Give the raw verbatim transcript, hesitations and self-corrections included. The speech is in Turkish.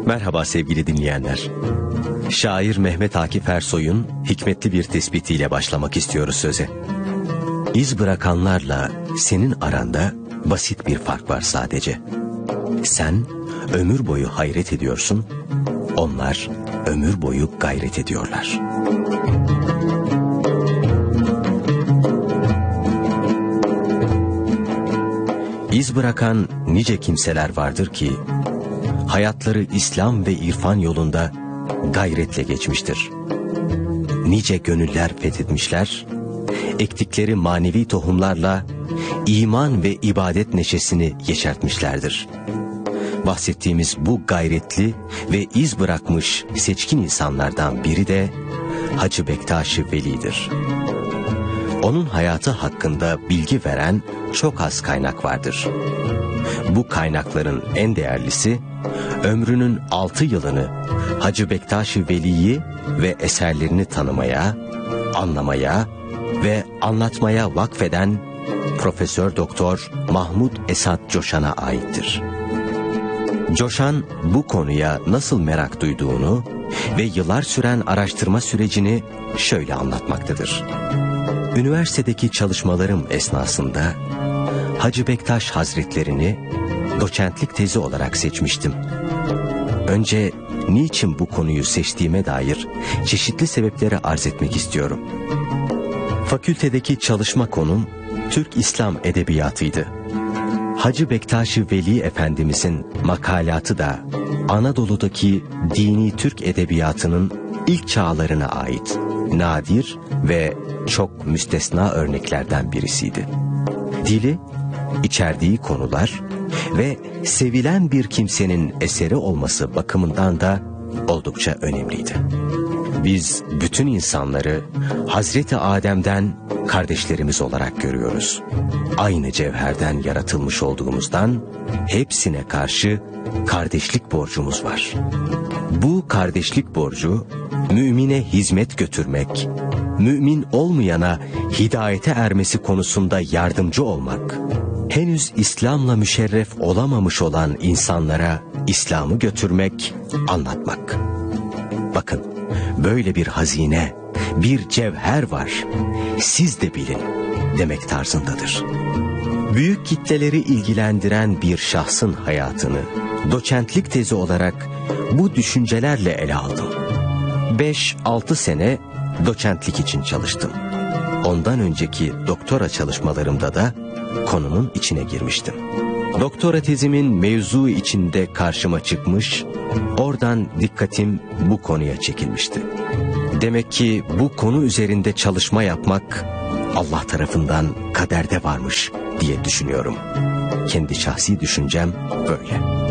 Merhaba sevgili dinleyenler. Şair Mehmet Akif Ersoy'un hikmetli bir tespitiyle başlamak istiyoruz söze. İz bırakanlarla senin aranda basit bir fark var sadece. Sen ömür boyu hayret ediyorsun, onlar ömür boyu gayret ediyorlar. İz bırakan nice kimseler vardır ki, hayatları İslam ve irfan yolunda gayretle geçmiştir. Nice gönüller fethetmişler, ektikleri manevi tohumlarla iman ve ibadet neşesini yeşertmişlerdir. Bahsettiğimiz bu gayretli ve iz bırakmış seçkin insanlardan biri de Hacı Bektaş-ı Veli'dir. Onun hayatı hakkında bilgi veren çok az kaynak vardır. Bu kaynakların en değerlisi, ömrünün altı yılını Hacı Bektaş-ı Veli'yi ve eserlerini tanımaya, anlamaya ve anlatmaya vakfeden Profesör Doktor Mahmud Esat Coşan'a aittir. Coşan bu konuya nasıl merak duyduğunu ve yıllar süren araştırma sürecini şöyle anlatmaktadır. Üniversitedeki çalışmalarım esnasında Hacı Bektaş Hazretlerini doçentlik tezi olarak seçmiştim. Önce niçin bu konuyu seçtiğime dair çeşitli sebepleri arz etmek istiyorum. Fakültedeki çalışma konum Türk İslam Edebiyatıydı. Hacı Bektaş-ı Veli Efendimizin makalatı da Anadolu'daki dini Türk edebiyatının ilk çağlarına ait nadir ve çok müstesna örneklerden birisiydi. Dili, içerdiği konular ve sevilen bir kimsenin eseri olması bakımından da oldukça önemliydi. Biz bütün insanları Hazreti Adem'den kardeşlerimiz olarak görüyoruz. Aynı cevherden yaratılmış olduğumuzdan hepsine karşı kardeşlik borcumuz var. Bu kardeşlik borcu mümine hizmet götürmek, mümin olmayana hidayete ermesi konusunda yardımcı olmak, henüz İslam'la müşerref olamamış olan insanlara İslam'ı götürmek, anlatmak. Bakın, böyle bir hazine, bir cevher var, siz de bilin demek tarzındadır. Büyük kitleleri ilgilendiren bir şahsın hayatını doçentlik tezi olarak bu düşüncelerle ele aldım. beş altı sene doçentlik için çalıştım. Ondan önceki doktora çalışmalarımda da konunun içine girmiştim. Doktora tezimin mevzu içinde karşıma çıkmış, oradan dikkatim bu konuya çekilmişti. Demek ki bu konu üzerinde çalışma yapmak Allah tarafından kaderde varmış diye düşünüyorum. Kendi şahsi düşüncem böyle.